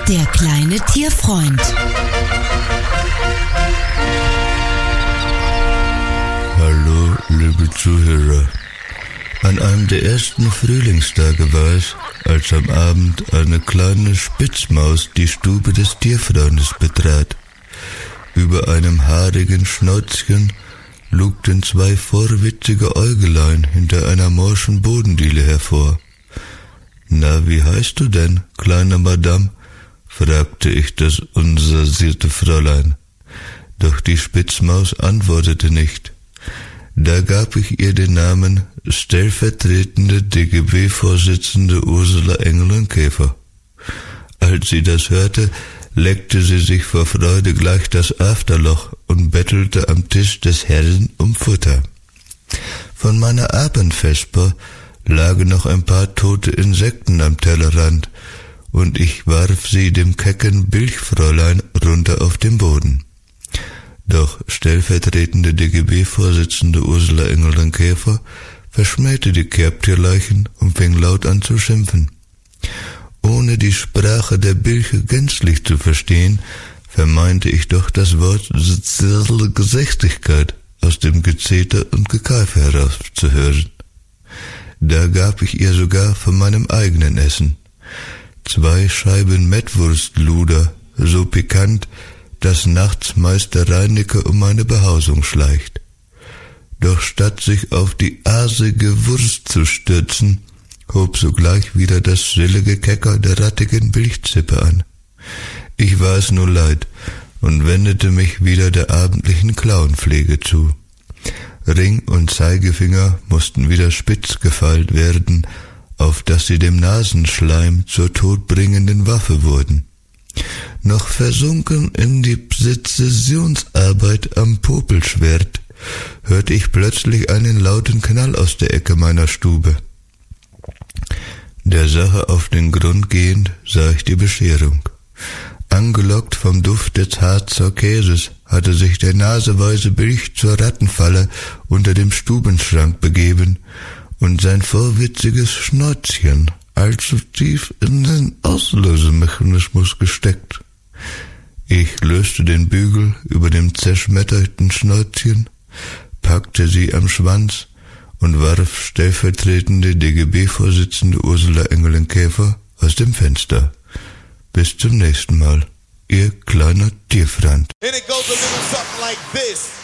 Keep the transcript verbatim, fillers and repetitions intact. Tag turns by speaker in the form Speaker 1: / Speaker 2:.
Speaker 1: Der kleine Tierfreund.
Speaker 2: Hallo, liebe Zuhörer. An einem der ersten Frühlingstage war es, als am Abend eine kleine Spitzmaus die Stube des Tierfreundes betrat. Über einem haarigen Schnäuzchen lugten zwei vorwitzige Äugelein hinter einer morschen Bodendiele hervor. »Na, wie heißt du denn, kleine Madame?« fragte ich das unsersierte Fräulein. Doch die Spitzmaus antwortete nicht. Da gab ich ihr den Namen stellvertretende D G B-Vorsitzende Ursula Engeln-Käfer. Als sie das hörte, leckte sie sich vor Freude gleich das Afterloch und bettelte am Tisch des Herrn um Futter. Von meiner Abendvesper lagen noch ein paar tote Insekten am Tellerrand, und ich warf sie dem kecken Bilchfräulein runter auf den Boden. Doch stellvertretende D G B-Vorsitzende Ursula Engeln-Käfer verschmähte die Kerbtierleichen und fing laut an zu schimpfen. Ohne die Sprache der Bilche gänzlich zu verstehen, vermeinte ich doch das Wort soziale Gesächtigkeit aus dem Gezeter und Gekeife herauszuhören. Da gab ich ihr sogar von meinem eigenen Essen. Zwei Scheiben Mettwurstluder, so pikant, dass nachts Meister Reinecke um meine Behausung schleicht. Doch statt sich auf die aasige Wurst zu stürzen, hob sogleich wieder das schrille Gekecker der rattigen Bilchzippe an. Ich war es nur leid und wendete mich wieder der abendlichen Klauenpflege zu. Ring und Zeigefinger mussten wieder spitz gefeilt werden, auf dass sie dem Nasenschleim zur todbringenden Waffe wurden. Noch versunken in die Präzisionsarbeit am Popelschwert, hörte ich plötzlich einen lauten Knall aus der Ecke meiner Stube. Der Sache auf den Grund gehend sah ich die Bescherung. Angelockt vom Duft des Harzer Käses hatte sich der naseweise Bilch zur Rattenfalle unter dem Stubenschrank begeben und sein vorwitziges Schnäuzchen allzu tief in den Auslösemechanismus gesteckt. Ich löste den Bügel über dem zerschmetterten Schnäuzchen, packte sie am Schwanz und warf stellvertretende D G B-Vorsitzende Ursula Engeln-Käfer aus dem Fenster. Bis zum nächsten Mal, Ihr kleiner Tierfreund.
Speaker 3: And it goes a little something like this.